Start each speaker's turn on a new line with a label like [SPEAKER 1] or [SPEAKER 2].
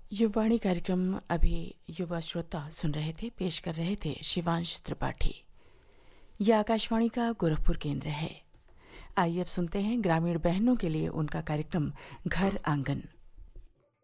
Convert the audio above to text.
[SPEAKER 1] युवाणी कार्यक्रम अभी युवा श्रोता सुन रहे थे, पेश कर रहे थे शिवांश त्रिपाठी। यह आकाशवाणी का गोरखपुर केंद्र है। आइए अब सुनते हैं ग्रामीण बहनों के लिए उनका कार्यक्रम घर आंगन।